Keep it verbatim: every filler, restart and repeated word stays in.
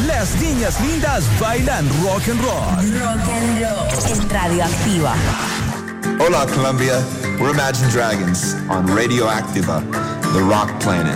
Las niñas lindas bailan rock and roll. Rock and roll en Radioactiva. Hola Colombia, we're Imagine Dragons on Radio Activa, the rock planet.